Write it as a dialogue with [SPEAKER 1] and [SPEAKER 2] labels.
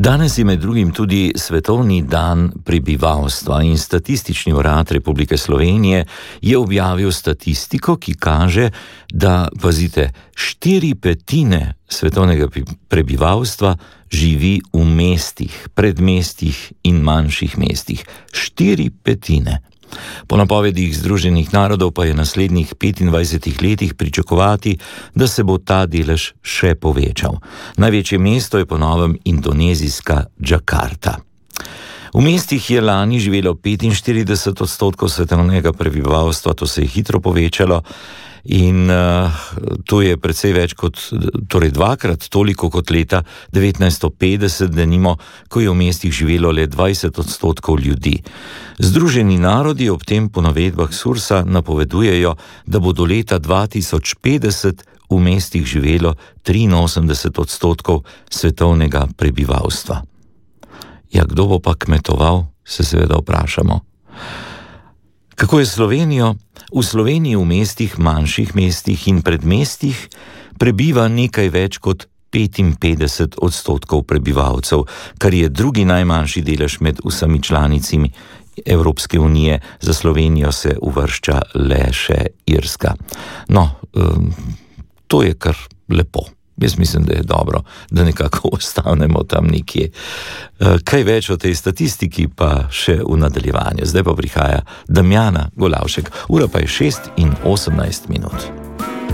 [SPEAKER 1] Danes je med drugim tudi Svetovni dan prebivalstva in Statistični urad Republike Slovenije je objavil statistiko, ki kaže, da, pazite, 4/5 svetovnega prebivalstva živi v mestih, predmestih in manjših mestih. 4/5. Po napovedih Združenih narodov pa je naslednjih 25 letih pričakovati, da se bo ta delež še povečal. Največje mesto je po novem indonezijska Džakarta. V mestih je lani živelo 45% svetovnega prebivalstva, to se je hitro povečalo in to je precej več kot, torej dvakrat toliko kot leta 1950, denimo, ko je v mestih živelo le 20% ljudi. Združeni narodi ob tem po navedbah Sursa napovedujejo, da bo do leta 2050 v mestih živelo 83% svetovnega prebivalstva. Ja, kdo bo pa kmetoval, se seveda vprašamo. Kako je Slovenijo? V Sloveniji v mestih, manjših mestih in predmestih prebiva nekaj več kot 55% prebivalcev, kar je drugi najmanjši delež med vsemi članicami Evropske unije. Za Slovenijo se uvršča le še Irska. No, to je kar lepo. Jaz mislim, da je dobro, da nekako ostanemo tam nekje. Kaj več o tej statistiki pa še v nadaljevanju. Zdaj pa prihaja Damjana Golavšek. Ura pa je 6:18.